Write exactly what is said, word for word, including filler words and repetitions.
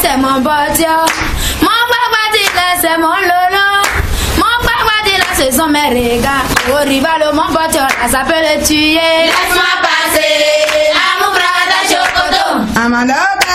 c'est mon bâtiment. Mon papa c'est mon lolo. Mon papa c'est son méréga. Au rival, mon bâtiment, ça peut le tuer. Laisse-moi passer, à mon frère de Chocoto. Amanda.